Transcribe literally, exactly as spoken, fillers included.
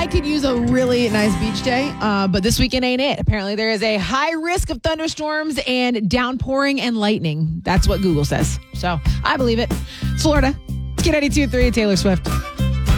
I could use a really nice beach day, uh, but this weekend ain't it. Apparently, there is a high risk of thunderstorms and downpouring and lightning. That's what Google says. So I believe it. It's Florida. It's K ninety-two point three, Taylor Swift.